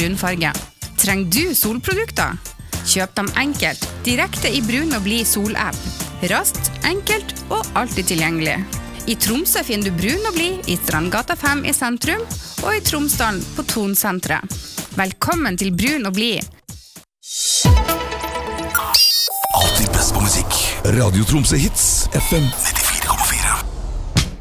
brunfarge. Trenger du solprodukter? Kjøp dem enkelt, direkte i Brun og Blid solapp. Raskt, enkelt og alltid tilgjengelig. I Tromsø finner du Brun og Blid i Strandgata 5 i sentrum, og i Tromsdalen på Tonsentret. Velkommen til Brun og Blid. Alltid best på musikk. Radio Tromsø Hits, FM 90.